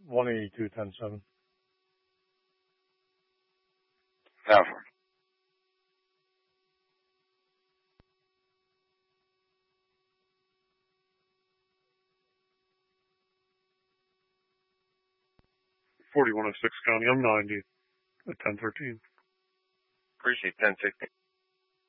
182, 10-7. Alfred. $41.06 county. I'm 90 at 10-13. Appreciate 10-16.